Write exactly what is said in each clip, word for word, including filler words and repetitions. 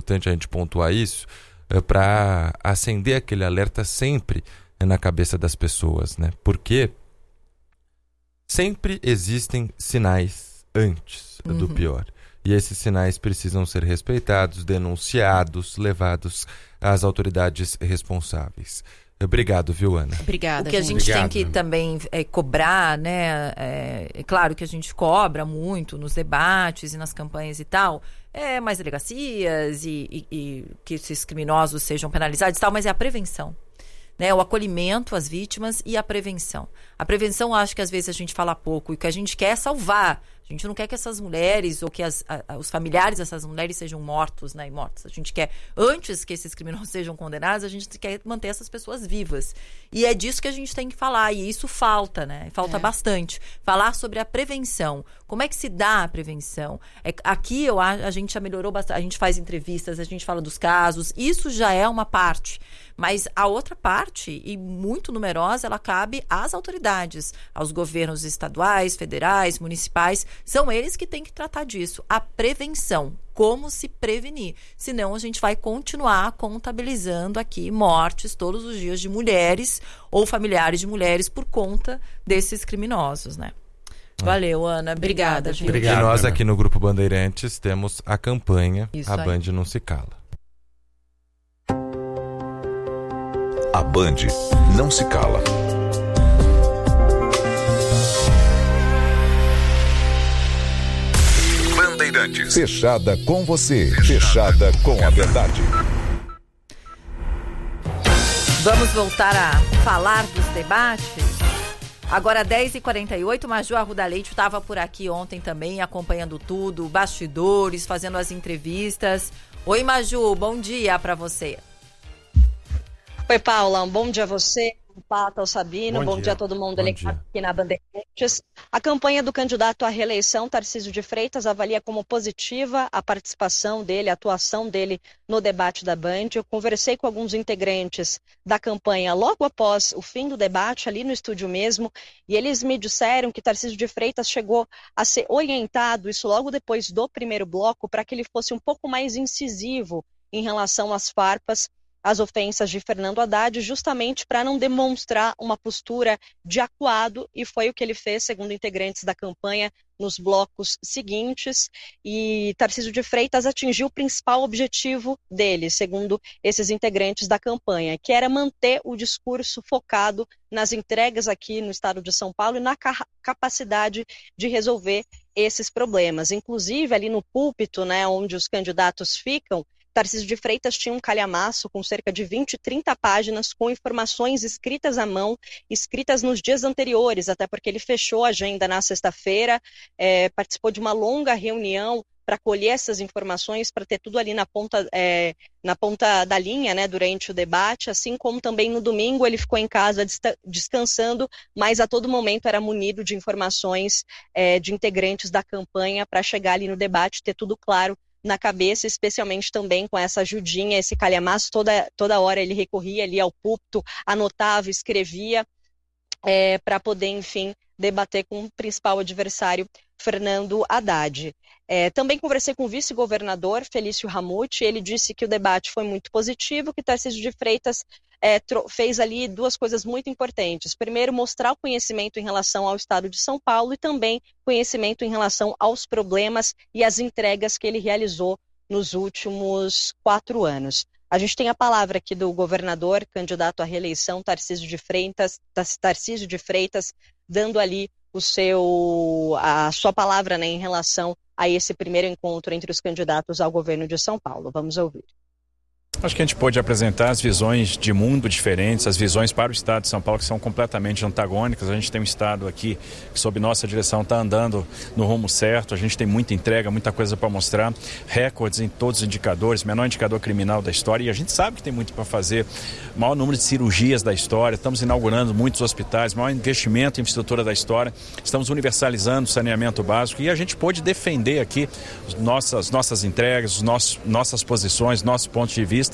importante a gente pontuar isso, é, para acender aquele alerta sempre na cabeça das pessoas, né? Porque sempre existem sinais antes uhum. do pior. E esses sinais precisam ser respeitados, denunciados, levados às autoridades responsáveis. Obrigado, viu, Ana? Obrigada. O que a gente Obrigado. tem que também é, cobrar, né? É, é claro que a gente cobra muito nos debates e nas campanhas e tal, é mais delegacias e, e, e que esses criminosos sejam penalizados e tal, mas é a prevenção. Né, o acolhimento às vítimas e a prevenção. A prevenção, acho que às vezes a gente fala pouco, e o que a gente quer é salvar. A gente não quer que essas mulheres ou que as, a, os familiares dessas mulheres sejam mortos, né, e mortos. A gente quer, antes que esses criminosos sejam condenados, a gente quer manter essas pessoas vivas. E é disso que a gente tem que falar, e isso falta, né? Falta é. bastante. Falar sobre a prevenção. Como é que se dá a prevenção? É, aqui eu, a, a gente já melhorou bastante, a gente faz entrevistas, a gente fala dos casos, isso já é uma parte. Mas a outra parte, e muito numerosa, ela cabe às autoridades, aos governos estaduais, federais, municipais. São eles que têm que tratar disso. A prevenção, como se prevenir. Senão a gente vai continuar contabilizando aqui mortes todos os dias de mulheres ou familiares de mulheres por conta desses criminosos, né? Valeu, Ana. Obrigada, gente. Obrigado, e nós aqui no Grupo Bandeirantes temos a campanha Isso A aí. Band Não Se Cala. A Band não se cala. Bandeirantes. Fechada com você. Fechada com a verdade. Vamos voltar a falar dos debates? Agora, dez e quarenta e oito, Maju Arruda Leite estava por aqui ontem também, acompanhando tudo, bastidores, fazendo as entrevistas. Oi, Maju, bom dia para você. Oi, Paula, um bom dia a você, o Pata, o Sabino, bom, bom dia. dia a todo mundo aqui na Bandeirantes. A campanha do candidato à reeleição, Tarcísio de Freitas, avalia como positiva a participação dele, a atuação dele no debate da Band. Eu conversei com alguns integrantes da campanha logo após o fim do debate, ali no estúdio mesmo, e eles me disseram que Tarcísio de Freitas chegou a ser orientado, isso logo depois do primeiro bloco, para que ele fosse um pouco mais incisivo em relação às farpas, as ofensas de Fernando Haddad, justamente para não demonstrar uma postura de acuado, e foi o que ele fez, segundo integrantes da campanha, nos blocos seguintes, e Tarcísio de Freitas atingiu o principal objetivo dele, segundo esses integrantes da campanha, que era manter o discurso focado nas entregas aqui no estado de São Paulo e na ca- capacidade de resolver esses problemas. Inclusive, ali no púlpito, né, onde os candidatos ficam, Tarcísio de Freitas tinha um calhamaço com cerca de vinte, trinta páginas com informações escritas à mão, escritas nos dias anteriores, até porque ele fechou a agenda na sexta-feira, é, participou de uma longa reunião para colher essas informações, para ter tudo ali na ponta, é, na ponta da linha, né, durante o debate, assim como também no domingo ele ficou em casa descansando, mas a todo momento era munido de informações é, de integrantes da campanha para chegar ali no debate, ter tudo claro na cabeça, especialmente também com essa ajudinha, esse calhamaço, toda, toda hora ele recorria ali ao púlpito, anotava, escrevia, é, para poder, enfim, debater com o principal adversário, Fernando Haddad. É, também conversei com o vice-governador Felício Ramute, ele disse que o debate foi muito positivo, que Tarcísio de Freitas é, tro- fez ali duas coisas muito importantes. Primeiro, mostrar o conhecimento em relação ao estado de São Paulo e também conhecimento em relação aos problemas e às entregas que ele realizou nos últimos quatro anos. A gente tem a palavra aqui do governador, candidato à reeleição, Tarcísio de Freitas, Tarcísio de Freitas, dando ali o seu, a sua palavra, né, em relação a esse primeiro encontro entre os candidatos ao governo de São Paulo. Vamos ouvir. Acho que a gente pôde apresentar as visões de mundo diferentes, as visões para o estado de São Paulo que são completamente antagônicas. A gente tem um estado aqui que, sob nossa direção, está andando no rumo certo. A gente tem muita entrega, muita coisa para mostrar, recordes em todos os indicadores, menor indicador criminal da história, e a gente sabe que tem muito para fazer. Maior número de cirurgias da história, estamos inaugurando muitos hospitais, maior investimento em infraestrutura da história, estamos universalizando o saneamento básico, e a gente pôde defender aqui nossas, nossas entregas, os nossos, nossas posições, nossos pontos de vista.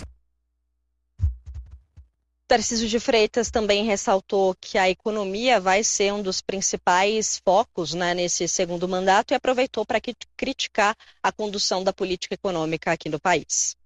Tarcísio de Freitas também ressaltou que a economia vai ser um dos principais focos, né, nesse segundo mandato, e aproveitou para criticar a condução da política econômica aqui no país.